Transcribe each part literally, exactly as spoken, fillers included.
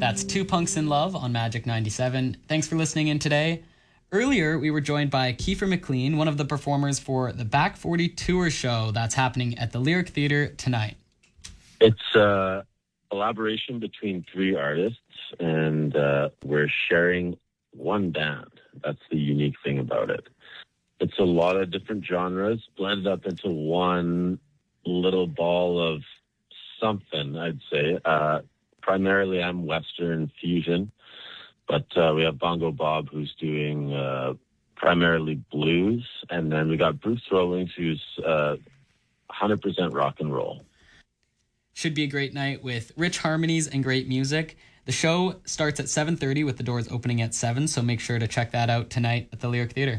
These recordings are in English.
That's Two Punks in Love on Magic ninety-seven. Thanks for listening in today. Earlier, we were joined by Kiefer McLean, one of the performers for the Back forty Tour show that's happening at the Lyric Theatre tonight. It's a collaboration between three artists, and uh, we're sharing one band. That's the unique thing about it. It's a lot of different genres blended up into one little ball of something, I'd say. Uh, primarily, I'm Western fusion. But uh, we have Bongo Bob, who's doing uh, primarily blues. And then we got Bruce Rawlings, who's uh, one hundred percent rock and roll. Should be a great night with rich harmonies and great music. The show starts at seven thirty with the doors opening at seven, so make sure to check that out tonight at the Lyric Theatre.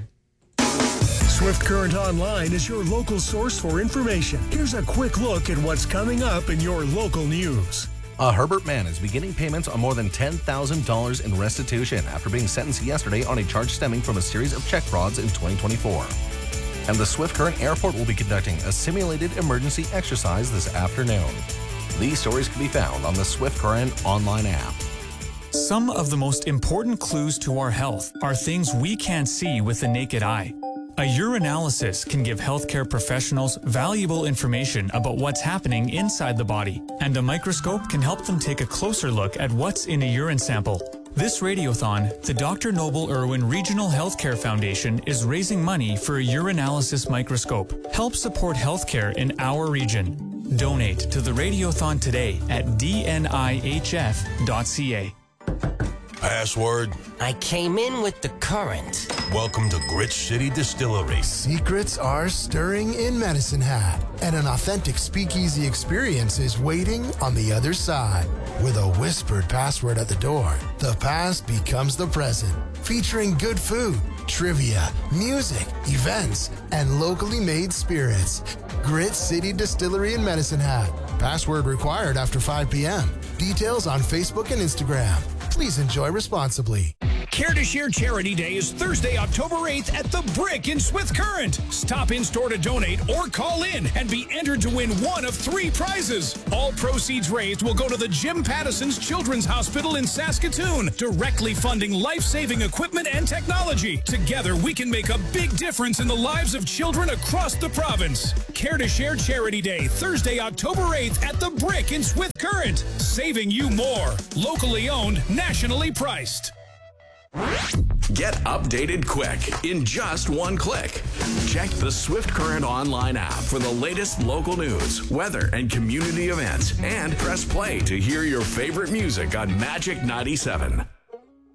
Swift Current Online is your local source for information. Here's a quick look at what's coming up in your local news. A Herbert man is beginning payments on more than ten thousand dollars in restitution after being sentenced yesterday on a charge stemming from a series of check frauds in twenty twenty-four. And the Swift Current Airport will be conducting a simulated emergency exercise this afternoon. These stories can be found on the Swift Current Online app. Some of the most important clues to our health are things we can't see with the naked eye. A urinalysis can give healthcare professionals valuable information about what's happening inside the body, and a microscope can help them take a closer look at what's in a urine sample. This radiothon, the Doctor Noble Irwin Regional Healthcare Foundation is raising money for a urinalysis microscope. Help support healthcare in our region. Donate to the radiothon today at d n i h f dot c a. Password? I came in with the current. Welcome to Grit City Distillery. Secrets are stirring in Medicine Hat, and an authentic speakeasy experience is waiting on the other side. With a whispered password at the door, the past becomes the present, featuring good food, trivia, music, events, and locally made spirits. Grit City Distillery in Medicine Hat. Password required after five p.m. Details on Facebook and Instagram. Please enjoy responsibly. Care to Share Charity Day is Thursday, October eighth at The Brick in Swift Current. Stop in store to donate or call in and be entered to win one of three prizes. All proceeds raised will go to the Jim Pattison's Children's Hospital in Saskatoon, directly funding life-saving equipment and technology. Together, we can make a big difference in the lives of children across the province. Care to Share Charity Day, Thursday, October eighth at The Brick in Swift Current. Saving you more. Locally owned, nationally priced. Get updated quick in just one click. Check the Swift Current Online app for the latest local news, weather, and community events, and press play to hear your favorite music on Magic ninety-seven.